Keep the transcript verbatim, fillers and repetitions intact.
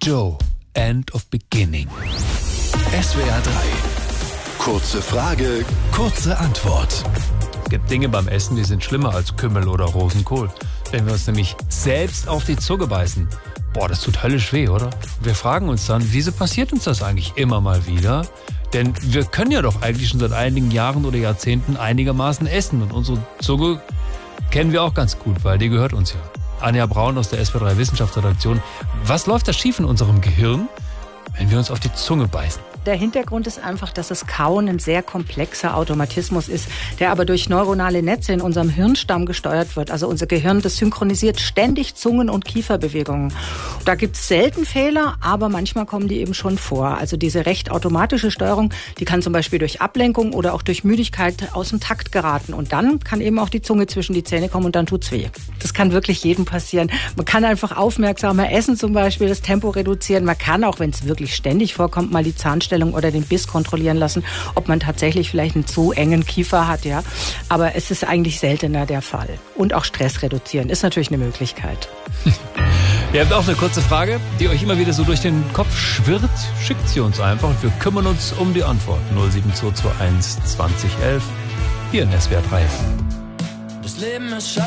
Joe, End of Beginning. S W R drei. Kurze Frage, kurze Antwort. Es gibt Dinge beim Essen, die sind schlimmer als Kümmel oder Rosenkohl. Wenn wir uns nämlich selbst auf die Zunge beißen, boah, das tut höllisch weh, oder? Wir fragen uns dann, wieso passiert uns das eigentlich immer mal wieder? Denn wir können ja doch eigentlich schon seit einigen Jahren oder Jahrzehnten einigermaßen essen. Und unsere Zunge kennen wir auch ganz gut, weil die gehört uns ja. Anja Braun aus der S W R drei Wissenschaftsredaktion. Was läuft da schief in unserem Gehirn, wenn wir uns auf die Zunge beißen? Der Hintergrund ist einfach, dass das Kauen ein sehr komplexer Automatismus ist, der aber durch neuronale Netze in unserem Hirnstamm gesteuert wird. Also unser Gehirn, das synchronisiert ständig Zungen- und Kieferbewegungen. Da gibt es selten Fehler, aber manchmal kommen die eben schon vor. Also diese recht automatische Steuerung, die kann zum Beispiel durch Ablenkung oder auch durch Müdigkeit aus dem Takt geraten. Und dann kann eben auch die Zunge zwischen die Zähne kommen und dann tut's weh. Das kann wirklich jedem passieren. Man kann einfach aufmerksamer essen zum Beispiel, das Tempo reduzieren. Man kann auch, wenn es wirklich ständig vorkommt, mal die Zahnstellung oder den Biss kontrollieren lassen, ob man tatsächlich vielleicht einen zu engen Kiefer hat, ja. Aber es ist eigentlich seltener der Fall. Und auch Stress reduzieren ist natürlich eine Möglichkeit. Ihr habt auch eine kurze Frage, die euch immer wieder so durch den Kopf schwirrt. Schickt sie uns einfach und wir kümmern uns um die Antwort. null sieben zwei zwei eins zwanzig elf hier in S W R drei. Das Leben ist